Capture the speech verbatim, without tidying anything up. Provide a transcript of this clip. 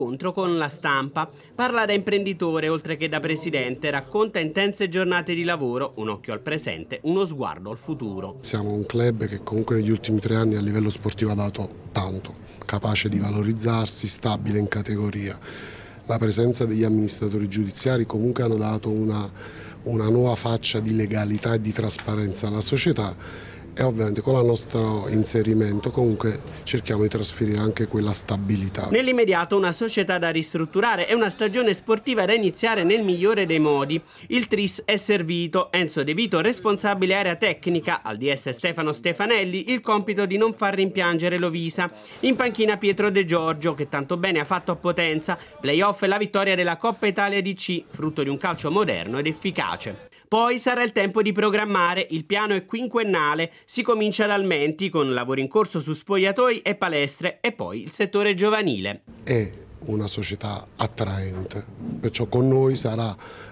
Incontro con la stampa. Parla da imprenditore oltre che da presidente, racconta intense giornate di lavoro, un occhio al presente, uno sguardo al futuro. Siamo un club che comunque negli ultimi tre anni a livello sportivo ha dato tanto, capace di valorizzarsi, stabile in categoria. La presenza degli amministratori giudiziari comunque hanno dato una, una nuova faccia di legalità e di trasparenza alla società. E ovviamente con il nostro inserimento comunque cerchiamo di trasferire anche quella stabilità. Nell'immediato una società da ristrutturare e una stagione sportiva da iniziare nel migliore dei modi. Il tris è servito. Enzo De Vito, responsabile area tecnica, al D S Stefano Stefanelli il compito di non far rimpiangere Lovisa. In panchina Pietro De Giorgio, che tanto bene ha fatto a Potenza. Playoff e la vittoria della Coppa Italia D C, frutto di un calcio moderno ed efficace. Poi sarà il tempo di programmare, il piano è quinquennale, si comincia da Almenti con lavori in corso su spogliatoi e palestre e poi il settore giovanile. È una società attraente, perciò con noi sarà